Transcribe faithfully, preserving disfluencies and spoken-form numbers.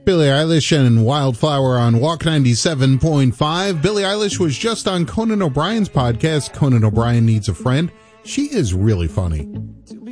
Billie Eilish and Wildflower on Walk ninety-seven point five. Billie Eilish was just on Conan O'Brien's podcast, Conan O'Brien Needs a Friend. She is really funny.